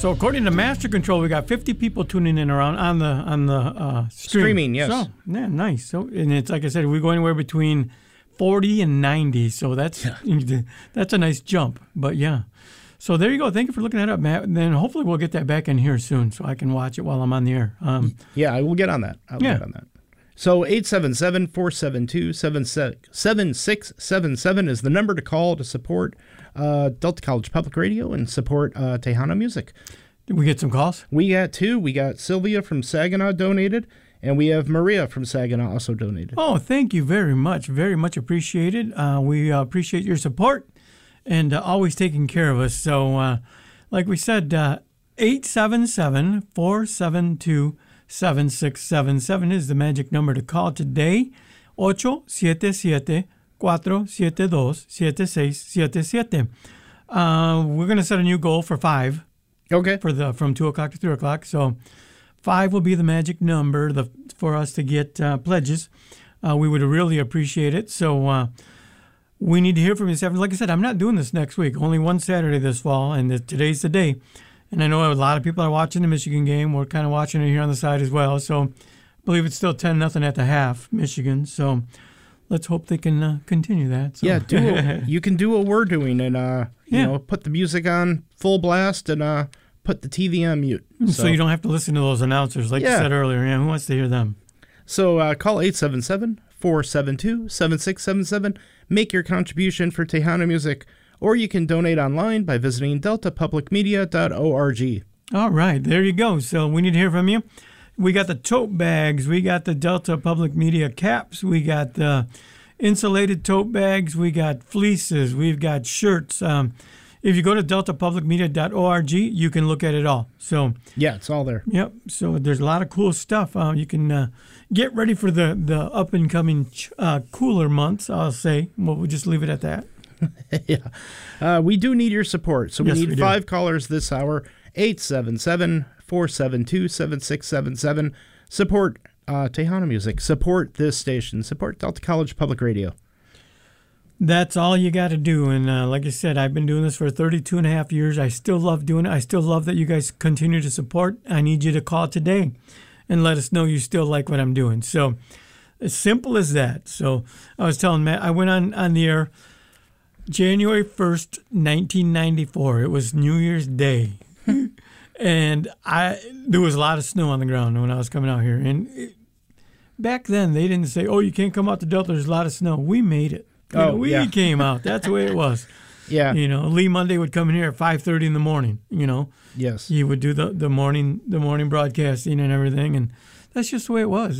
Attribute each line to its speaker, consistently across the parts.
Speaker 1: So according to Master Control, we got 50 people tuning in around on the
Speaker 2: streaming. Yes.
Speaker 1: So yeah, nice. So and it's like I said, we go anywhere between 40 and 90. So that's a nice jump. But yeah. So there you go. Thank you for looking that up, Matt. And then hopefully we'll get that back in here soon so I can watch it while I'm on the air.
Speaker 2: Yeah, I will get on that. I'll get on that. So 877-472-7677 is the number to call to support Delta College Public Radio and support Tejano Music.
Speaker 1: Did we get some calls?
Speaker 2: We got two. We got Sylvia from Saginaw donated, and we have Maria from Saginaw also donated.
Speaker 1: Oh, thank you very much. Very much appreciated. We appreciate your support and always taking care of us. So like we said, 877-472-7677 is the magic number to call today. 877-472-7677. We're going to set a new goal for 5.
Speaker 2: Okay.
Speaker 1: From 2 o'clock to 3 o'clock. So 5 will be the magic number for us to get pledges. We would really appreciate it. So we need to hear from you. Like I said, I'm not doing this next week. Only one Saturday this fall, and today's the day. And I know a lot of people are watching the Michigan game. We're kind of watching it here on the side as well. So I believe it's still 10-0 at the half, Michigan. So let's hope they can continue that. So.
Speaker 2: Yeah, you can do what we're doing and put the music on full blast and put the TV on mute.
Speaker 1: So you don't have to listen to those announcers like you said earlier. Yeah, who wants to hear them?
Speaker 2: So call 877-472-7677. Make your contribution for Tejano Music. Or you can donate online by visiting deltapublicmedia.org.
Speaker 1: All right, there you go. So we need to hear from you. We got the tote bags. We got the Delta Public Media caps. We got the insulated tote bags. We got fleeces. We've got shirts. If you go to deltapublicmedia.org, you can look at it all. So
Speaker 2: yeah, it's all there.
Speaker 1: Yep. So there's a lot of cool stuff. You can get ready for the up and coming cooler months, I'll say. We'll just leave it at that.
Speaker 2: Yeah. We do need your support. So we need 5 callers this hour. 877-472-7677. Support Tejano Music. Support this station. Support Delta College Public Radio.
Speaker 1: That's all you got to do. And like I said, I've been doing this for 32 and a half years. I still love doing it. I still love that you guys continue to support. I need you to call today and let us know you still like what I'm doing. So as simple as that. So I was telling Matt, I went on the air January 1st, 1994. It was New Year's Day. And there was a lot of snow on the ground when I was coming out here. And back then, they didn't say, oh, you can't come out to Delta. There's a lot of snow. We made it. We came out. That's the way it was.
Speaker 2: Yeah.
Speaker 1: Lee Monday would come in here at 5:30 in the morning,
Speaker 2: Yes.
Speaker 1: He would do the morning broadcasting and everything. And that's just the way it was,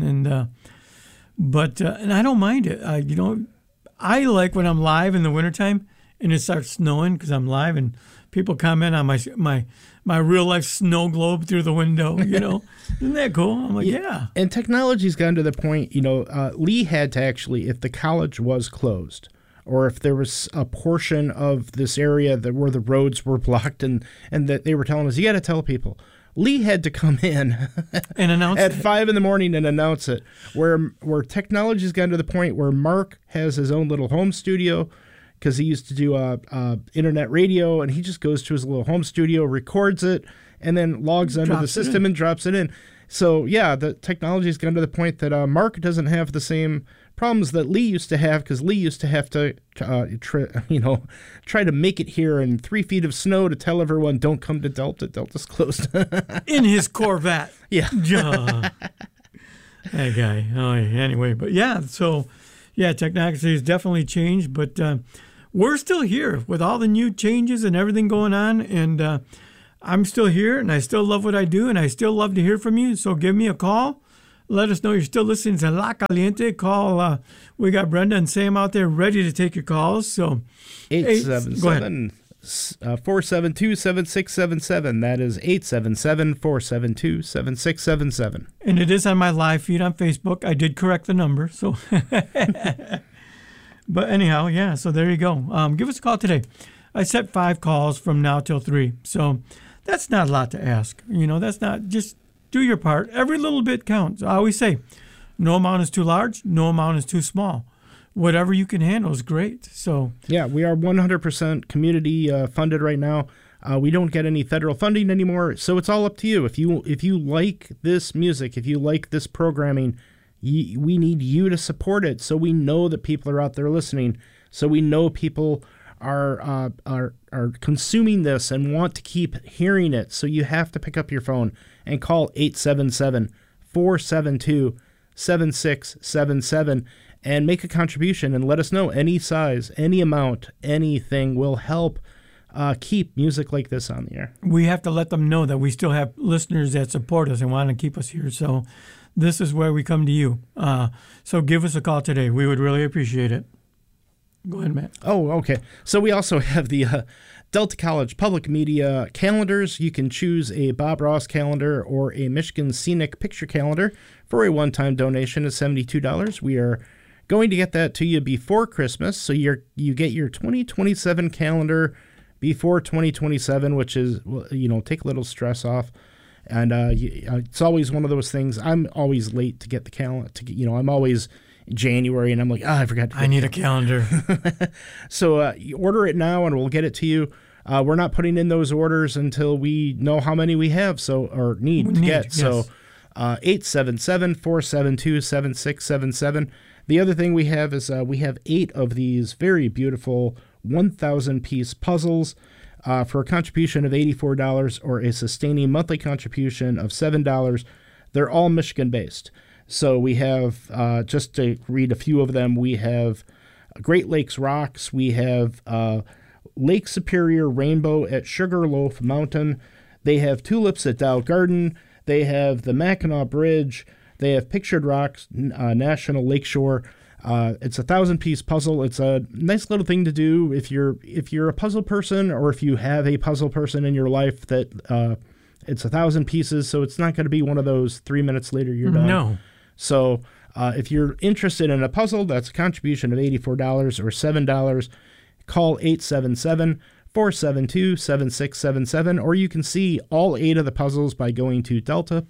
Speaker 1: But I don't mind it. I like when I'm live in the wintertime and it starts snowing because I'm live and people comment on my real life snow globe through the window, Isn't that cool? I'm like, yeah.
Speaker 2: And technology's gotten to the point, Lee had to actually, if the college was closed or if there was a portion of this area where the roads were blocked and that they were telling us, you got to tell people. Lee had to come in
Speaker 1: and announce
Speaker 2: at 5 in the morning and announce it. Where technology's gotten to the point where Mark has his own little home studio because he used to do internet radio, and he just goes to his little home studio, records it, and then logs onto the system and drops it in. So yeah, the technology's gotten to the point that Mark doesn't have the same problems that Lee used to have because Lee used to have to try to make it here in 3 feet of snow to tell everyone don't come to Delta. Delta's closed.
Speaker 1: In his Corvette.
Speaker 2: Yeah.
Speaker 1: That guy. Oh, anyway, but yeah. So yeah, technology has definitely changed, but we're still here with all the new changes and everything going on, and I'm still here, and I still love what I do, and I still love to hear from you. So give me a call. Let us know you're still listening to La Caliente. Call. We got Brenda and Sam out there ready to take your calls. So
Speaker 2: 877-472-7677. That is 877-472-7677.
Speaker 1: And it is on my live feed on Facebook. I did correct the number. So, but anyhow, yeah. So there you go. Give us a call today. I set 5 calls from now till 3. So that's not a lot to ask. That's not just. Do your part. Every little bit counts. I always say, no amount is too large, no amount is too small. Whatever you can handle is great. So
Speaker 2: yeah, we are 100% community funded right now. We don't get any federal funding anymore, so it's all up to you. If you like this music, if you like this programming, we need you to support it, so we know that people are out there listening, so we know people are consuming this and want to keep hearing it. So you have to pick up your phone and call 877-472-7677 and make a contribution and let us know. Any size, any amount, anything will help keep music like this on the air.
Speaker 1: We have to let them know that we still have listeners that support us and want to keep us here. So this is where we come to you. So give us a call today. We would really appreciate it. Go ahead, Matt.
Speaker 2: Oh, okay. So we also have the Delta College Public Media calendars. You can choose a Bob Ross calendar or a Michigan Scenic Picture calendar for a one-time donation of $72. We are going to get that to you before Christmas, so you get your 2027 calendar before 2027, which is, take a little stress off. And it's always one of those things. I'm always late to get the calendar. I'm always January, and I'm like, I forgot.
Speaker 1: I need a calendar.
Speaker 2: So you order it now, and we'll get it to you. We're not putting in those orders until we know how many we have, or need to get. Yes. So 877-472-7677. The other thing we have is we have 8 of these very beautiful 1,000-piece puzzles for a contribution of $84 or a sustaining monthly contribution of $7. They're all Michigan-based. So we have, just to read a few of them, we have Great Lakes Rocks, we have Lake Superior Rainbow at Sugarloaf Mountain, they have Tulips at Dow Garden, they have the Mackinac Bridge, they have Pictured Rocks, National Lakeshore. It's a 1,000-piece puzzle. It's a nice little thing to do if you're a puzzle person, or if you have a puzzle person in your life that it's 1,000 pieces, so it's not going to be one of those 3 minutes later you're done.
Speaker 1: No.
Speaker 2: So if you're interested in a puzzle, that's a contribution of $84 or $7. Call 877-472-7677, or you can see all 8 of the puzzles by going to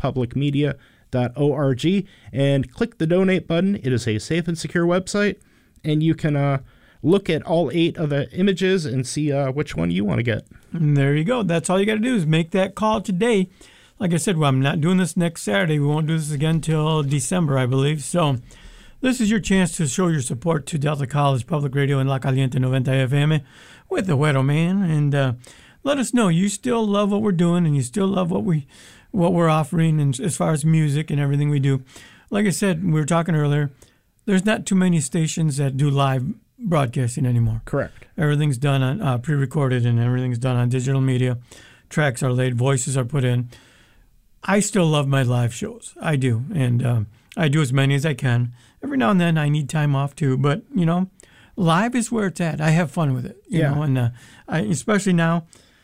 Speaker 2: deltapublicmedia.org and click the donate button. It is a safe and secure website, and you can look at all 8 of the images and see which one you want to get.
Speaker 1: And there you go. That's all you got to do is make that call today. Like I said, I'm not doing this next Saturday. We won't do this again till December, I believe. So this is your chance to show your support to Delta College Public Radio and La Caliente 90 FM with the Güero Man. And let us know you still love what we're doing, and you still love what we're offering, and as far as music and everything we do. Like I said, we were talking earlier, there's not too many stations that do live broadcasting anymore.
Speaker 2: Correct.
Speaker 1: Everything's done on pre-recorded, and everything's done on digital media. Tracks are laid, voices are put in. I still love my live shows. I do. And I do as many as I can. Every now and then I need time off too. But, live is where it's at. I have fun with it. You know, and especially now,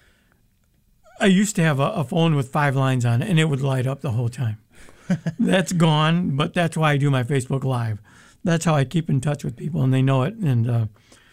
Speaker 1: I used to have a phone with 5 lines on it, and it would light up the whole time. That's gone, but that's why I do my Facebook Live. That's how I keep in touch with people, and they know it. And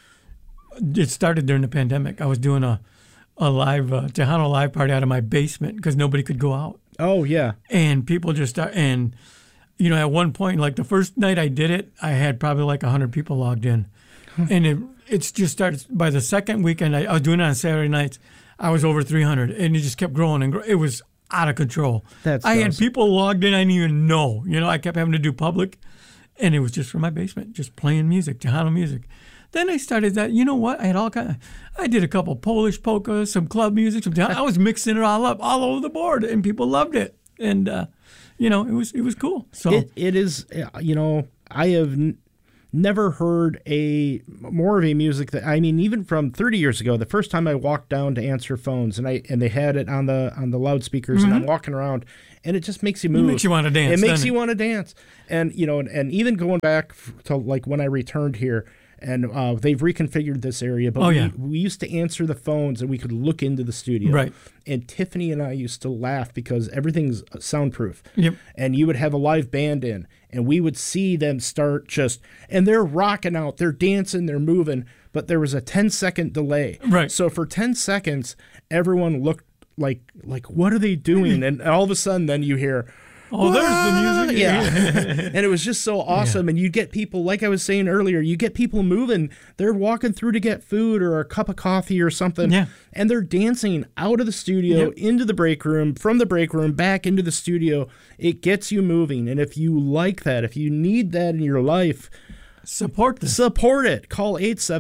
Speaker 1: it started during the pandemic. I was doing a live Tejano live party out of my basement because nobody could go out.
Speaker 2: Oh, yeah.
Speaker 1: And people just start, and, at one point, like the first night I did it, I had probably like 100 people logged in. And it's just started, by the second weekend, I was doing it on Saturday nights, I was over 300, and it just kept growing and it was out of control. I had people logged in I didn't even know. I kept having to do public, and it was just from my basement, just playing music, Tejano music. Then I started that, I had I did a couple Polish polkas, some club music, I was mixing it all up, all over the board, and people loved it. And, it was cool. So
Speaker 2: it is, I have never heard more of a music that, even from 30 years ago, the first time I walked down to answer phones, and they had it on the loudspeakers, and I'm walking around, and it just makes you move.
Speaker 1: It makes you want to dance.
Speaker 2: It makes you want to dance. And, and even going back to like when I returned here, and they've reconfigured this area, but we used to answer the phones and we could look into the studio.
Speaker 1: Right.
Speaker 2: And Tiffany and I used to laugh because everything's soundproof.
Speaker 1: Yep.
Speaker 2: And you would have a live band in, and we would see them start and they're rocking out, they're dancing, they're moving, but there was a 10-second delay.
Speaker 1: Right.
Speaker 2: So for 10 seconds, everyone looked like what are they doing? And all of a sudden then you hear,
Speaker 1: Oh, there's the music.
Speaker 2: Yeah. And it was just so awesome. And you get people, like I was saying earlier, you get people moving. They're walking through to get food or a cup of coffee or something.
Speaker 1: Yeah.
Speaker 2: And they're dancing out of the studio, into the break room, from the break room, back into the studio. It gets you moving. And if you like that, if you need that in your life,
Speaker 1: Support this.
Speaker 2: support it. Call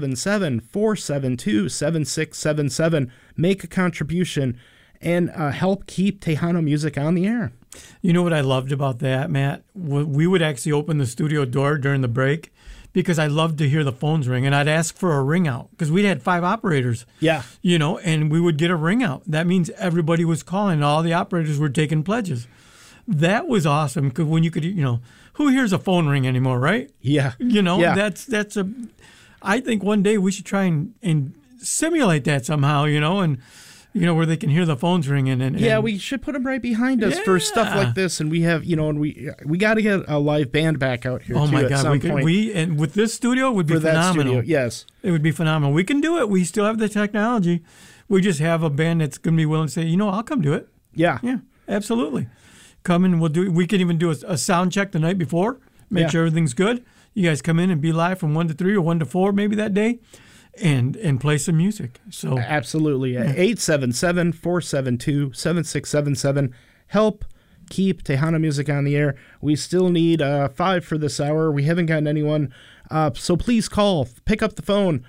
Speaker 2: 877-472-7677. Make a contribution and help keep Tejano music on the air.
Speaker 1: You know what I loved about that, Matt? We would actually open the studio door during the break because I loved to hear the phones ring, and I'd ask for a ring out because we had 5 operators.
Speaker 2: Yeah.
Speaker 1: You know, and we would get a ring out. That means everybody was calling, and all the operators were taking pledges. That was awesome because when you could, you know, who hears a phone ring anymore, right?
Speaker 2: Yeah.
Speaker 1: You know,
Speaker 2: Yeah.
Speaker 1: that's a. I think one day we should try and simulate that somehow, you know, and you know where they can hear the phones ringing and
Speaker 2: Yeah, we should put them right behind us for stuff
Speaker 1: Yeah.
Speaker 2: like this, and we have, you know, and we got to get a live band back out here.
Speaker 1: Oh
Speaker 2: too,
Speaker 1: my
Speaker 2: at
Speaker 1: God,
Speaker 2: some point
Speaker 1: and with this studio it would be
Speaker 2: for that
Speaker 1: phenomenal.
Speaker 2: studio. Yes,
Speaker 1: It would be phenomenal. We can do it. We still have the technology. We just have a band that's going to be willing to say, you know, I'll come do it.
Speaker 2: yeah,
Speaker 1: Yeah, absolutely. Come and we'll do. We can even do a sound check the night before. Make
Speaker 2: Yeah.
Speaker 1: sure everything's good. You guys come in and be live from 1 to 3 or 1 to 4 maybe that day, and play some music. So
Speaker 2: absolutely. 877-472-7677. Help keep Tejano music on the air. We still need 5 for this hour. We haven't gotten anyone, so please call. Pick up the phone.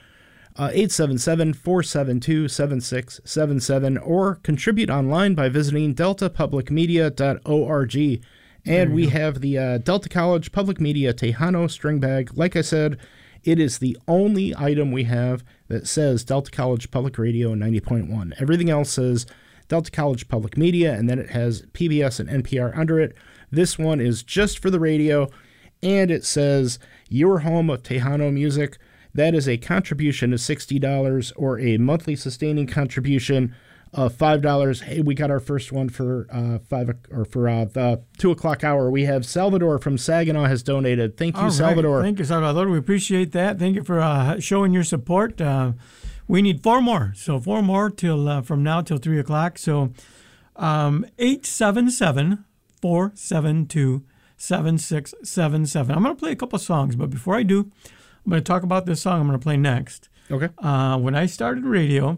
Speaker 2: 877-472-7677 or contribute online by visiting deltapublicmedia.org. And we have the Delta College Public Media Tejano string bag. Like I said, it is the only item we have that says Delta College Public Radio 90.1. Everything else says Delta College Public Media, and then it has PBS and NPR under it. This one is just for the radio, and it says your home of Tejano music. That is a contribution of $60 or a monthly sustaining contribution of $5. Hey, we got our first one for the 2 o'clock hour. We have Salvador from Saginaw has donated. Thank you,
Speaker 1: all right.
Speaker 2: Salvador.
Speaker 1: Thank you, Salvador. We appreciate that. Thank you for showing your support. We need 4 more. So 4 more till from now till 3 o'clock. So 877-472-7677. I'm going to play a couple songs, but before I do, I'm going to talk about this song I'm going to play next.
Speaker 2: Okay.
Speaker 1: When I started radio,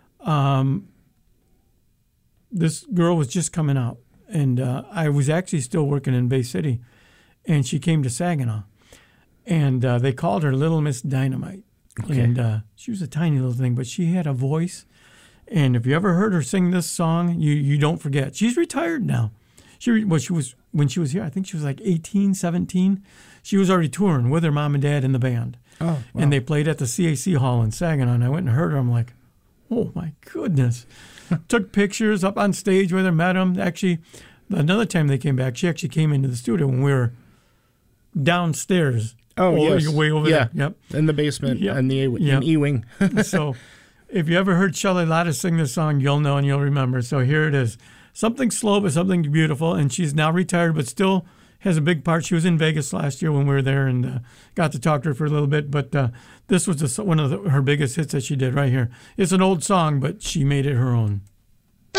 Speaker 1: this girl was just coming out, and I was actually still working in Bay City, and she came to Saginaw, and they called her Little Miss Dynamite.
Speaker 2: Okay.
Speaker 1: And she was a tiny little thing, but she had a voice, and if you ever heard her sing this song, you don't forget. She's retired now. She was when she was here, I think she was like 18, 17. She was already touring with her mom and dad in the band.
Speaker 2: Oh, wow.
Speaker 1: And they played at the CAC Hall in Saginaw, and I went and heard her. I'm like, oh, my goodness. Took pictures up on stage with her, met them. Actually, another time they came back, she actually came into the studio when we were downstairs.
Speaker 2: Oh, yes.
Speaker 1: Way over there. Yep.
Speaker 2: In the basement
Speaker 1: Yep.
Speaker 2: in
Speaker 1: Yep.
Speaker 2: E-Wing.
Speaker 1: So if you ever heard Shelley Latta sing this song, you'll know and you'll remember. So here it is. Something slow, but something beautiful. And she's now retired, but still has a big part. She was in Vegas last year when we were there and got to talk to her for a little bit. But this was one of her biggest hits that she did right here. It's an old song, but she made it her own.